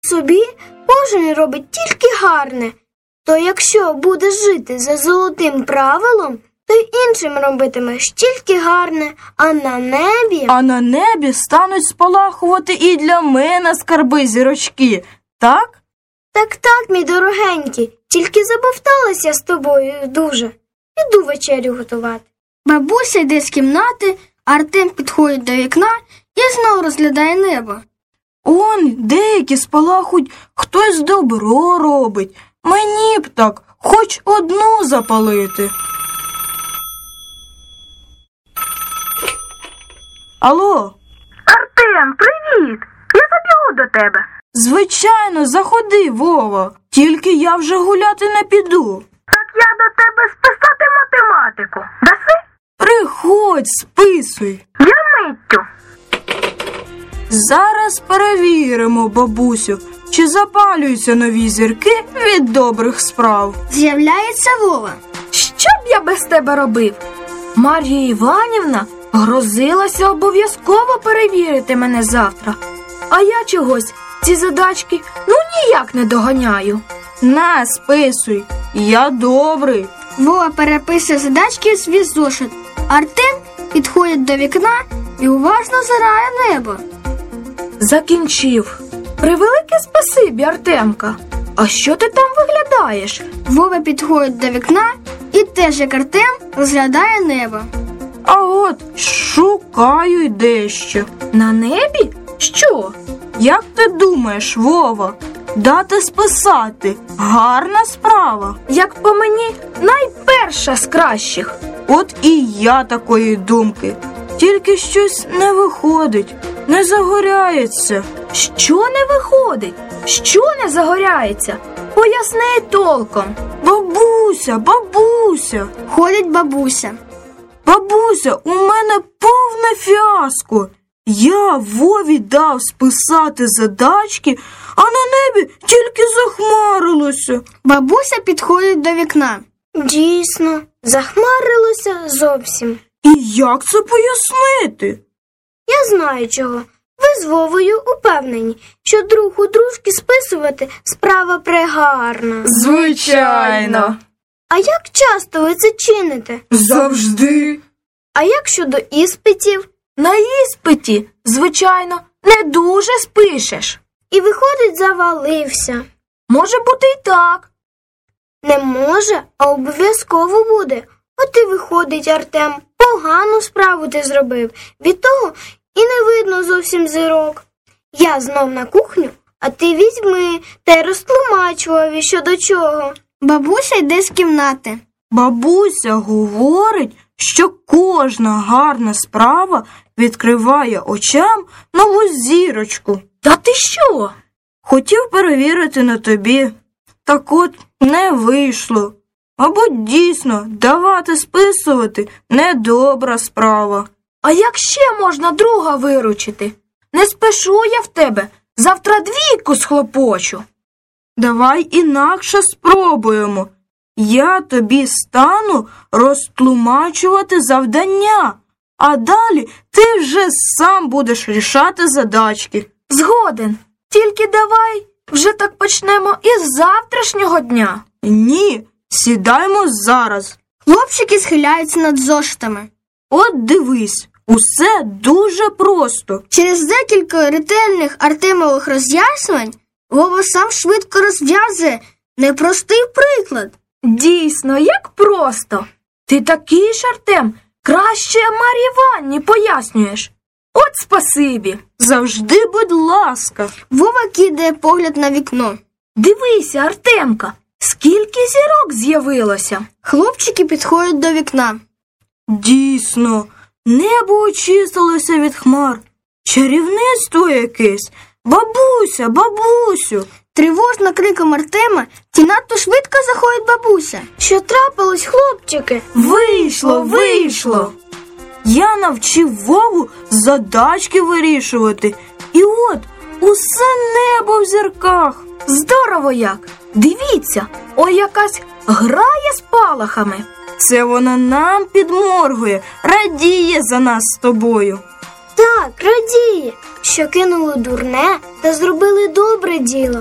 собі кожен робить тільки гарне. То якщо будеш жити за золотим правилом, то й іншим робитимеш тільки гарне, а на небі стануть спалахувати і для мене скарби зірочки, так? Так, мій дорогенький, тільки забовталася з тобою дуже. Іду вечерю готувати. Бабуся йде з кімнати, Артем підходить до вікна і знову розглядає небо. Он деякі спалахують, хтось добро робить. Мені б так, хоч одну запалити. Алло? Артем, привіт! Я забігу до тебе. Звичайно, заходи, Вова. Тільки я вже гуляти не піду. Так я до тебе списати математику. Даси? Приходь, списуй. Я миттю. Зараз перевіримо, бабусю, чи запалюються нові зірки від добрих справ. З'являється Вова. Що б я без тебе робив? Мар'я Іванівна грозилася обов'язково перевірити мене завтра. А я чогось ці задачки ніяк не доганяю. На, списуй, я добрий. Вова переписує задачки в свій зошит. Артем підходить до вікна і уважно озирає небо. Закінчив. Превелике спасибі, Артемка. А що ти там виглядаєш? Вова підходить до вікна і теж, як Артем, розглядає небо. А от шукаю й дещо. На небі? Що? Як ти думаєш, Вова, дати списати – гарна справа? Як по мені, найперша з кращих. От і я такої думки. Тільки щось не виходить, не загоряється. Що не виходить? Що не загоряється? Поясни толком. Бабуся. Ходить бабуся. Бабуся, у мене повне фіаско. Я Вові дав списати задачки, а на небі тільки захмарилося. Бабуся підходить до вікна. Дійсно, захмарилося зовсім. І як це пояснити? Я знаю чого. Ви з Вовою упевнені, що друг у дружки списувати справа прегарна. Звичайно. А як часто ви це чините? Завжди. А як щодо іспитів? На іспиті, звичайно, не дуже спишеш. І виходить, завалився. Може бути і так. Не може, а обов'язково буде. От і виходить, Артем, погану справу ти зробив. Від того і не видно зовсім зірок. Я знов на кухню, а ти візьми та й розтлумач Вові, що до чого. Бабуся йде з кімнати. Бабуся говорить, що кожна гарна справа відкриває очам нову зірочку. Та ти що? Хотів перевірити на тобі. Так от не вийшло. Мабуть, дійсно, давати списувати – недобра справа. А як ще можна друга виручити? Не спишу я в тебе, завтра 2 схлопочу. Давай інакше спробуємо. Я тобі стану розтлумачувати завдання, а далі ти вже сам будеш рішати задачки. Згоден, тільки давай вже так почнемо із завтрашнього дня. Ні, сідаймо зараз. Хлопчики схиляються над зошитами. От дивись, усе дуже просто. Через декілька ретельних Артемових роз'яснювань Вова сам швидко розв'язує непростий приклад. Дійсно, як просто. Ти такий ж, Артем, краще Мар'ї Іванівні пояснюєш. От спасибі. Завжди, будь ласка. Вова кидає погляд на вікно. Дивися, Артемка, скільки зірок з'явилося. Хлопчики підходять до вікна. Дійсно, небо очистилося від хмар. Чарівництво якесь. Бабусю. Тривожно криком Артема ті надто швидко заходить бабуся. Що трапилось, хлопчики? Вийшло. Я навчив Вову задачки вирішувати. І от усе небо в зірках. Здорово як. Дивіться, ой якась грає спалахами. Це вона нам підморгує, радіє за нас з тобою. Так, радіє, що кинули дурне та зробили добре діло.